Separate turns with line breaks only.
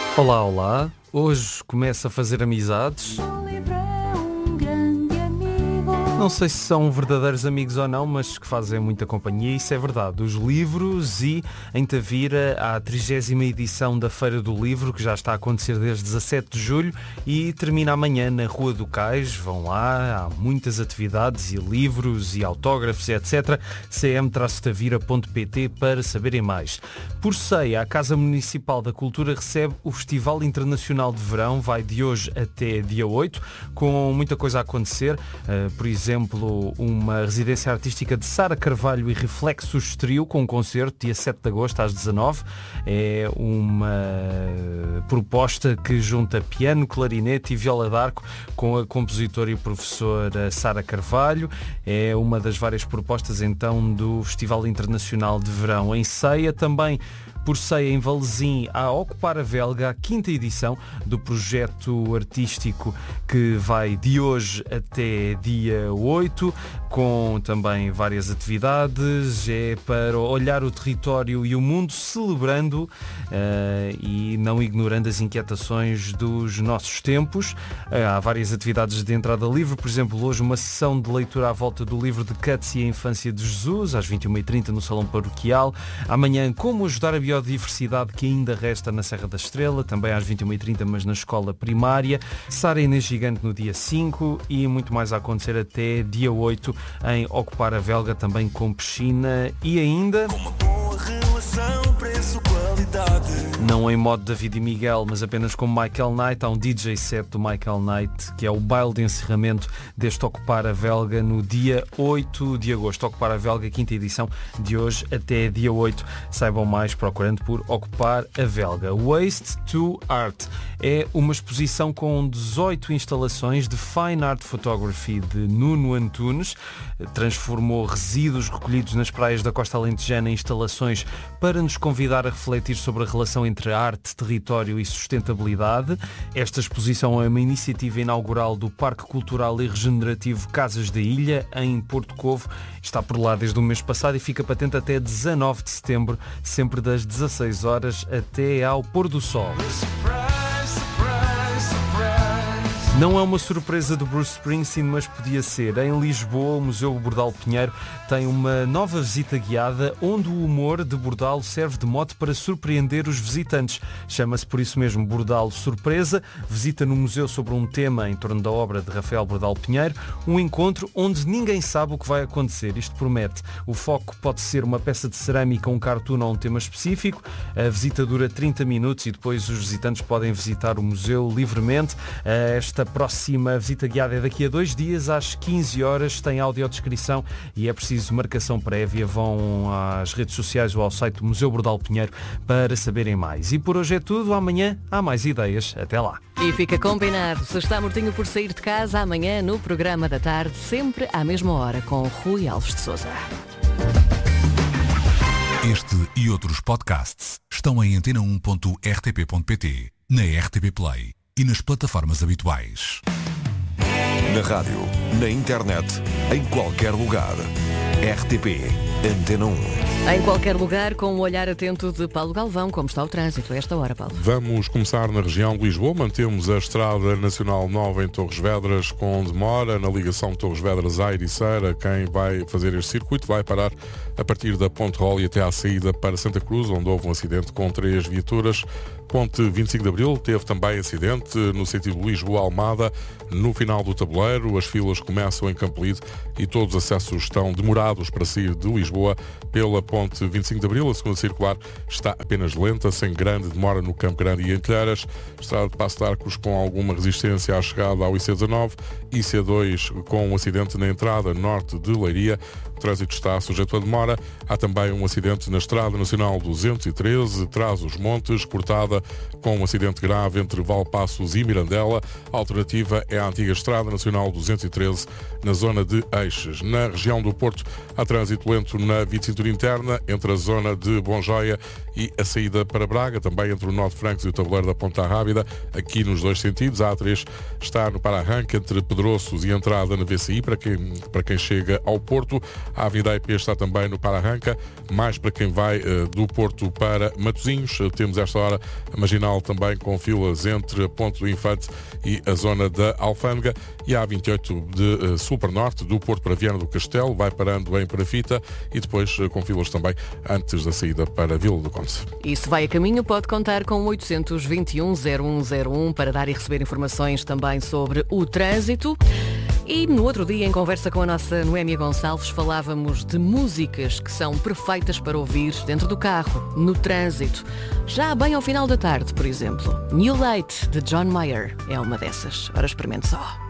Olá, olá. Hoje começo a fazer amizades. Não sei se são verdadeiros amigos ou não, mas que fazem muita companhia, isso é verdade. Os livros e em Tavira há a 30ª edição da Feira do Livro, que já está a acontecer desde 17 de julho e termina amanhã na Rua do Cais. Vão lá, há muitas atividades e livros e autógrafos, etc. cm-tavira.pt para saberem mais. Por Ceia, a Casa Municipal da Cultura recebe o Festival Internacional de Verão, vai de hoje até dia 8, com muita coisa a acontecer, por exemplo, uma residência artística de Sara Carvalho e Reflexos Trio, com um concerto dia 7 de agosto às 19. É uma proposta que junta piano, clarinete e viola d'arco com a compositora e professora Sara Carvalho. É uma das várias propostas então do Festival Internacional de Verão. Em Ceia também, por Ceia, em Varzim, a Ocupar a Velga, a 5ª edição do projeto artístico que vai de hoje até dia 8, com também várias atividades. É para olhar o território e o mundo, celebrando e não ignorando as inquietações dos nossos tempos. Há várias atividades de entrada livre, por exemplo, hoje uma sessão de leitura à volta do livro de Guts e a Infância de Jesus, às 21h30 no Salão Paroquial. Amanhã, como ajudar a biodiversidade que ainda resta na Serra da Estrela, também às 21h30, mas na escola primária. Sara Inês Gigante no dia 5 e muito mais a acontecer até dia 8 em Ocupar a Velga, também com piscina e ainda... Não em modo David e Miguel, mas apenas com Michael Knight. Há um DJ set do Michael Knight, que é o baile de encerramento deste Ocupar a Velga no dia 8 de agosto. Ocupar a Velga, 5ª edição, de hoje até dia 8. Saibam mais procurando por Ocupar a Velga. Waste to Art é uma exposição com 18 instalações de Fine Art Photography de Nuno Antunes. Transformou resíduos recolhidos nas praias da Costa Alentejana em instalações para nos convidar a refletir sobre a relação entre arte, território e sustentabilidade. Esta exposição é uma iniciativa inaugural do Parque Cultural e Regenerativo Casas da Ilha, em Porto Covo. Está por lá desde o mês passado e fica patente até 19 de setembro, sempre das 16 horas até ao pôr do sol. Não é uma surpresa do Bruce Springsteen, mas podia ser. Em Lisboa, o Museu Bordal Pinheiro tem uma nova visita guiada onde o humor de Bordal serve de mote para surpreender os visitantes. Chama-se por isso mesmo Bordal Surpresa. Visita no museu sobre um tema em torno da obra de Rafael Bordal Pinheiro. Um encontro onde ninguém sabe o que vai acontecer. Isto promete. O foco pode ser uma peça de cerâmica, um cartoon ou um tema específico. A visita dura 30 minutos e depois os visitantes podem visitar o museu livremente. Esta próxima visita guiada é daqui a 2 dias, às 15 horas, tem audiodescrição e é preciso marcação prévia. Vão às redes sociais ou ao site do Museu Bordal Pinheiro para saberem mais. E por hoje é tudo, amanhã há mais ideias. Até lá.
E fica combinado, se está mortinho por sair de casa, amanhã no programa da tarde, sempre à mesma hora, com Rui Alves de Sousa.
Este e outros podcasts estão em antena1.rtp.pt, na RTP Play e nas plataformas habituais.
Na rádio, na internet, em qualquer lugar. RTP, Antena 1.
Em qualquer lugar, com um olhar atento de Paulo Galvão. Como está o trânsito a esta hora, Paulo?
Vamos começar na região de Lisboa. Mantemos a Estrada Nacional 9 em Torres Vedras com demora na ligação Torres Vedras à Ericeira. Quem vai fazer este circuito vai parar a partir da Ponte Rol e até à saída para Santa Cruz, onde houve um acidente com 3 viaturas. Ponte 25 de Abril teve também acidente no sentido Lisboa-Almada. No final do tabuleiro, as filas começam em Campolide e todos os acessos estão demorados para sair de Lisboa pela Ponte 25 de Abril. A segunda circular está apenas lenta, sem grande demora no Campo Grande e em Telheiras. Estrada de Passo de Arcos com alguma resistência à chegada ao IC19. IC2 com um acidente na entrada norte de Leiria. O trânsito está sujeito a demora. Há também um acidente na Estrada Nacional 213, Trás-os-Montes, cortada com um acidente grave entre Valpaços e Mirandela. A alternativa é a antiga Estrada Nacional 213, na zona de Eixes. Na região do Porto, há trânsito lento na via de cintura interna, entre a zona de Bonjoia e a saída para Braga, também entre o Nó de Francos e o tabuleiro da Ponta Rábida, aqui nos dois sentidos. A A3 está no para-arranque entre Pedroços e entrada na VCI, para quem chega ao Porto. A Avenida IP está também no para-arranca, mais para quem vai do Porto para Matosinhos. Temos esta hora a Marginal também com filas entre a Ponte do Infante e a zona da Alfândega, e a A28 de sul para norte, do Porto para Viana do Castelo, vai parando em Perafita e depois com filas também antes da saída para Vila do Conde.
E se vai a caminho, pode contar com 821-0101 para dar e receber informações também sobre o trânsito. E no outro dia, em conversa com a nossa Noémia Gonçalves, falávamos de músicas que são perfeitas para ouvir dentro do carro, no trânsito. Já bem ao final da tarde, por exemplo. New Light, de John Mayer, é uma dessas. Ora, experimente só.